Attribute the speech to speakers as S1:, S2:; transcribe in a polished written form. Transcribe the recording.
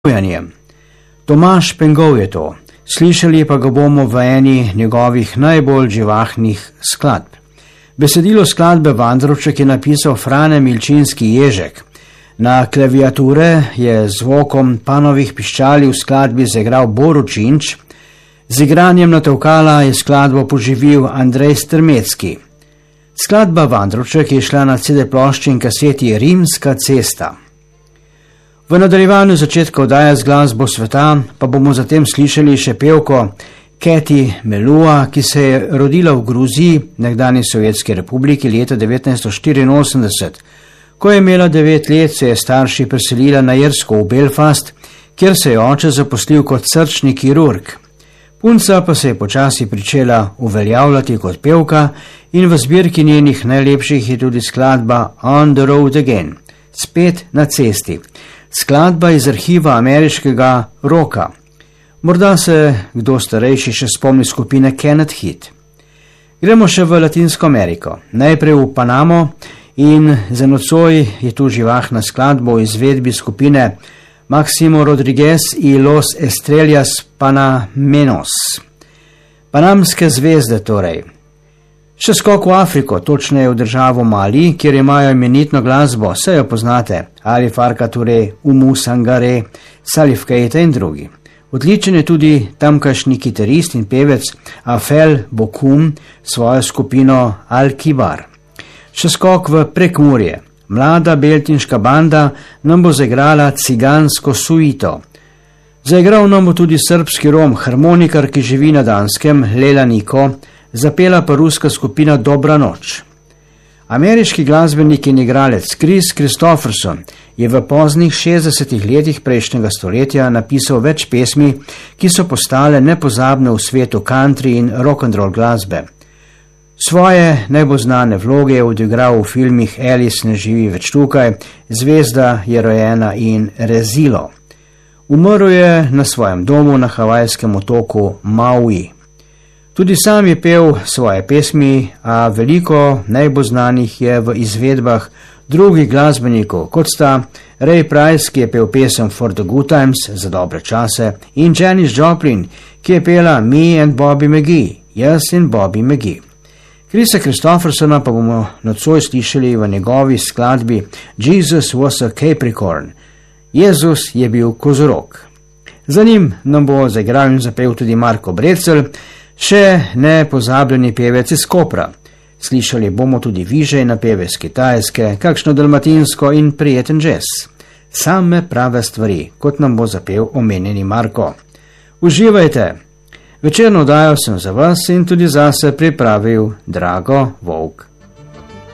S1: Tomaž Pengov je to, slišali pa ga bomo v eni njegovih najbolj živahnih skladb. Besedilo skladbe Vandrovček je napisal Frane Milčinski Ježek. Na klaviature je z zvokom panovih piščali v skladbi zaigral Boru Činč, z igranjem na tolkala je skladbo poživil Andrej Strmecki. Skladba Vandrovček je šla na CD plošči in kaseti Rimska cesta. V nadaljevanju začetka oddaje z glasbo sveta pa bomo zatem slišali še pevko Keti Melua, ki se je rodila v Gruziji, nekdanji Sovjetski republiki, leta 1984. Ko je imela 9 let, se je starši preselila na Irsko v Belfast, kjer se je oče zaposlil kot srčni kirurg. Punca pa se je počasi pričela uveljavljati kot pevka in v zbirki njenih najlepših je tudi skladba On the Road Again, spet na cesti. Skladba iz arhiva ameriškega rocka. Morda se kdo starejši še spomni skupine Kenneth Hit. Gremo še v Latinsko Ameriko, najprej v Panamo in za nocoj je tu živahna skladba v izvedbi skupine Maximo Rodriguez i Los Estrellas Panamenos. Panamske zvezde torej. Še skok v Afriko, točneje v državo Mali, kjer imajo imenitno glasbo, saj jo poznate, Ali Farka Touré, Umu Sangare, Salif Keita in drugi. Odličen je tudi tamkajšnji kitarist in pevec Afel Bokum svojo skupino Al-Kibar. Še skok v Prekmurje. Mlada beltinška banda nam bo zaigrala cigansko suito. Zaigral nam bo tudi srbski Rom, harmonikar, ki živi na Danskem, Lela Niko, zapela pa ruska skupina Dobra noč. Ameriški glasbenik in igralec Kris Kristofferson je v poznih 60 letih prejšnjega stoletja napisal več pesmi, ki so postale nepozabne v svetu country in rock'n'roll glasbe. Svoje najbolj znane vloge je odigral v filmih Alice ne živi več tukaj, Zvezda je rojena in Rezilo. Umrl je na svojem domu na havajskem otoku Maui. Tudi sam je pel svoje pesmi, a veliko najbolj znanih je v izvedbah drugih glasbenikov, kot sta Ray Price, ki je pel pesem For the Good Times, za dobre čase, in Janis Joplin, ki je pela Me and Bobby McGee, jaz in Bobby McGee. Krisa Kristoffersona pa bomo nocoj slišali v njegovi skladbi Jesus was a Capricorn, Jezus je bil kozorog. Za njim nam bo zaigral in zapel tudi Marko Brecelj, še nepozabljeni pevec iz Kopra. Slišali bomo tudi vižej napeve z Kitajske, kakšno dalmatinsko in prijeten jazz. Same prave stvari, kot nam bo zapel omenjeni Marko. Uživajte! Večerno oddajo sem za vas in tudi zase pripravil Drago Volk.